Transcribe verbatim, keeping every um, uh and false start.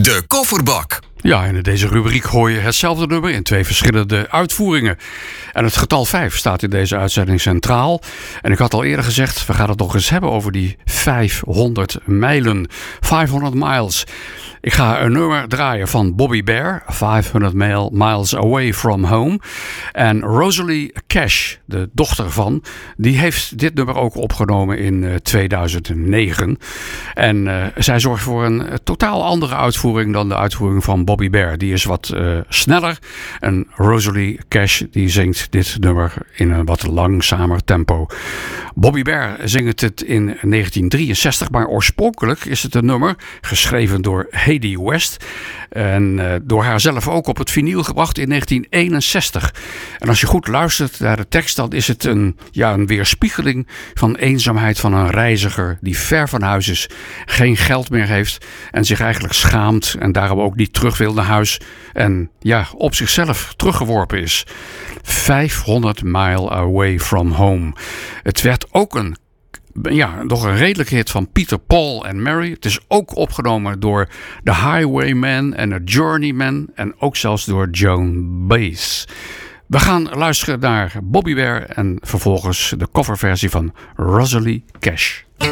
De Kofferbak. Ja, en in deze rubriek hoor je hetzelfde nummer in twee verschillende uitvoeringen. En het getal vijf staat in deze uitzending centraal. En ik had al eerder gezegd, we gaan het nog eens hebben over die vijfhonderd mijlen. vijfhonderd miles. Ik ga een nummer draaien van Bobby Bare, vijfhonderd miles away from home. En Rosalie Cash, de dochter van, die heeft dit nummer ook opgenomen in uh, tweeduizend negen. En uh, zij zorgt voor een uh, totaal andere uitvoering dan de uitvoering van Bobby Bare. Die is wat uh, sneller. En Rosalie Cash die zingt dit nummer in een wat langzamer tempo. Bobby Bare zingt het in negentien drieënzestig, maar oorspronkelijk is het een nummer geschreven door Hedy West. En uh, door haar zelf ook op het vinyl gebracht in negentien eenenzestig. En als je goed luistert naar de tekst, dan is het een, ja, een weerspiegeling van eenzaamheid van een reiziger die ver van huis is, geen geld meer heeft en zich eigenlijk schaamt en daarom ook niet terug wil naar huis en ja, op zichzelf teruggeworpen is. vijfhonderd mile away from home. Het werd ook een Ja, nog een redelijke hit van Peter, Paul en Mary. Het is ook opgenomen door The Highwaymen en The Journeymen en ook zelfs door Joan Baez. We gaan luisteren naar Bobby Bare en vervolgens de coverversie van Rosalie Cash.